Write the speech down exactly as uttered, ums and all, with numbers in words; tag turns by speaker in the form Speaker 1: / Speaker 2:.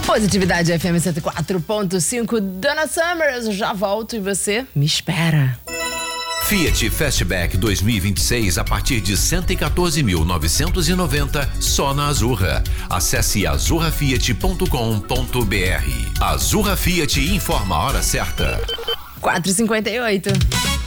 Speaker 1: Positividade F M cento e quatro ponto cinco. Donna Summers, eu já volto e você me espera.
Speaker 2: Fiat Fastback dois mil e vinte e seis a partir de cento e quatorze mil novecentos e noventa só na Azurra. Acesse azurra fiat ponto com ponto br. Azurra Fiat informa a hora certa.
Speaker 1: quatro e cinquenta e oito.